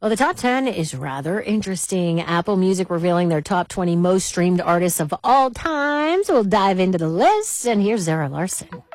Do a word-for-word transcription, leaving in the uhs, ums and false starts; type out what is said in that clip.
Well, the top ten is rather interesting. Apple Music revealing their top twenty most streamed artists of all time. So we'll dive into the list, and here's Zara Larson.